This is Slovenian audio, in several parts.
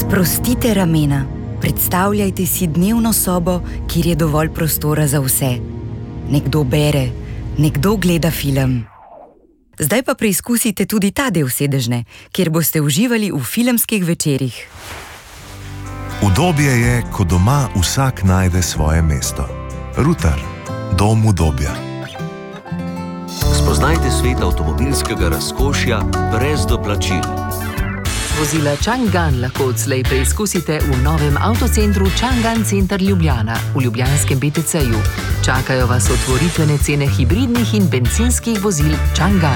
Sprostite ramena. Predstavljajte si dnevno sobo, kjer je dovolj prostora za vse. Nekdo bere, nekdo gleda film. Zdaj pa preizkusite tudi ta del sedežne, kjer boste uživali v filmskih večerih. Udobje je, ko doma vsak najde svoje mesto. Rutar, dom udobja. Spoznajte svet avtomobilskega razkošja brez doplačil. Vozila Chang'an lahko odslej preizkusite v novem avtocentru Chang'an Center Ljubljana v ljubljanskem BTC-ju. Čakajo vas otvoritvene cene hibridnih in bencinskih vozil Chang'an.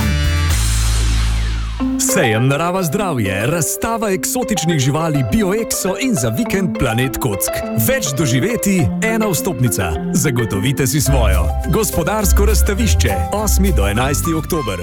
Sejem Narava zdravje, razstava eksotičnih živali BioExo in za vikend Planet Kock. Več doživeti, ena vstopnica. Zagotovite si svojo. Gospodarsko razstavišče, 8. do 11. oktober.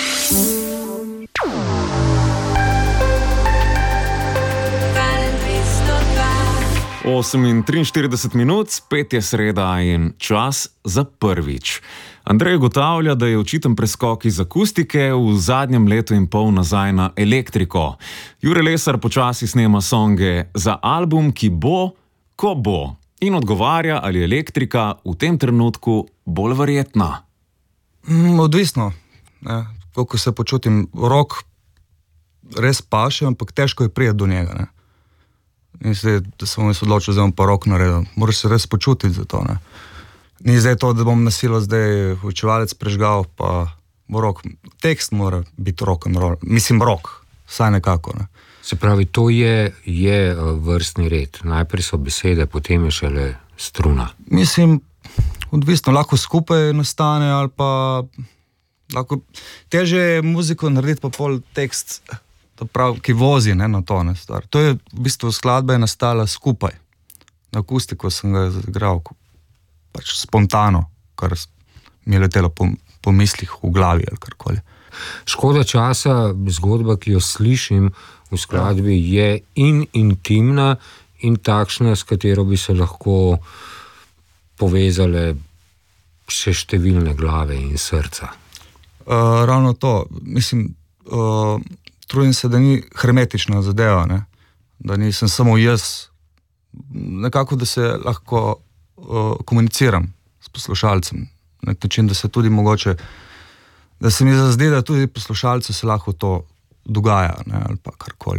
8:43, spet je sreda in čas za prvič. Andrej ugotavlja, da je očiten preskok iz akustike v zadnjem letu in pol nazaj na elektriko. Jure Lesar počasi snema songe za album, ki bo, ko bo. In odgovarja, ali je elektrika v tem trenutku bolj verjetna. Odvisno. Koliko se počutim, rock res paše, ampak težko je prijeti do njega. Ne? In zdaj, da sem se odločil, da bom pa rock naredil. Moraš se res počutiti za to. Ne? Ni zdaj to, da bom na silo zdaj učevalec prežgal, pa bo rock. Tekst mora biti rock and roll. Mislim rock, vsaj nekako. Ne? Se pravi, to je vrstni red. Najprej so besede, potem je šele struna. Mislim, odvisno, lahko skupaj nastane ali pa lahko teže je muziko narediti, pa pol tekst, ki vozi na to. To je v bistvu skladba je nastala skupaj. Na akustiko sem ga zaigral pač spontano, kar mi je letelo po mislih v glavi ali karkoli. Škoda časa, zgodba, ki jo slišim v skladbi, je in intimna in takšna, s katero bi se lahko povezale še številne glave in srca. Ravno to. Mislim, trudim se, da ni hermetična zadeva, ne? Da nisem samo jaz, nekako, da se lahko komuniciram s poslušalcem. Na način, da se tudi mogoče, da se mi zazdi, da tudi poslušalcu se lahko to dogaja, ne? Ali pa karkoli.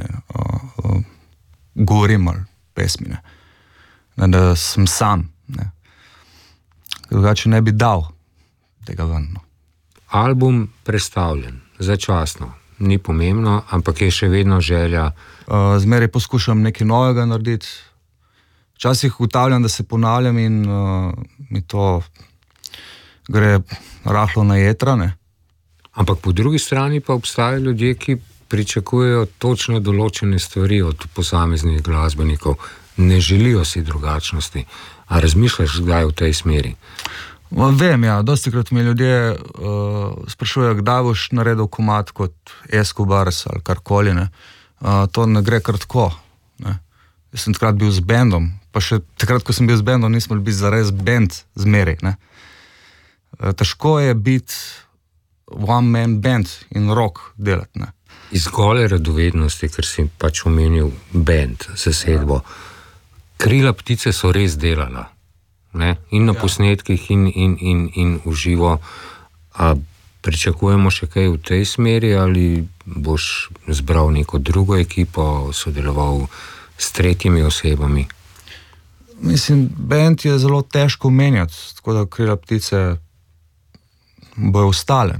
Govorim ali pesmi, ne? Da sem sam. Ne? Drugače ne bi dal tega ven. No. Album predstavljen, začasno. Ni pomembno, ampak je še vedno želja. Zmeraj poskušam nekaj novega narediti. Včasih ugotavljam, da se ponavljam in mi to gre rahlo na jetra. Ne? Ampak po drugi strani pa obstajajo ljudje, ki pričakujejo točno določene stvari od posameznih glasbenikov. Ne želijo si drugačnosti. A razmišljaš kdaj v tej smeri? Vem, ja. Dostikrat mi ljudje sprašujejo, kdaj boš naredil komad kot Escobars ali karkoli. Ne? To ne gre kar tako. Ne? Jaz sem takrat bil z bendom, pa še takrat, ko sem bil z bendom, nismo bili zares bend zmeraj. Ne? Težko je biti one man band in rock delati. Ne? Iz gole radovednosti, ker si pač omenil bend, zasedbo, Krila ptice so res delala. Ne? In na posnetkih in v živo. A pričakujemo še kaj v tej smeri ali boš zbral neko drugo ekipo, sodeloval s tretjimi osebami? Mislim, band je zelo težko menjati, tako da Krila ptice bojo ostale.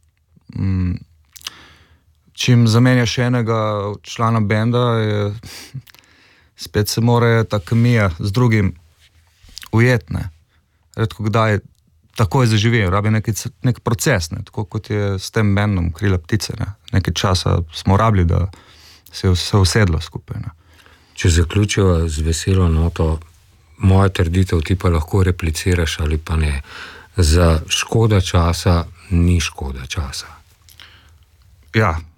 Čim zamenjaš enega člana benda, spet se mora ta kemija z drugim ujetne. Redko kdaj takoj zaživi, rabi nek proces, ne? Tako kot je s tem bendom Krila ptice. Ne? Nekaj časa smo rabili, da se je vse usedlo skupaj. Ne? Če zaključiva z veselo noto, moja trditev ti pa lahko repliciraš ali pa ne. Za škoda časa ni škoda časa. Ja,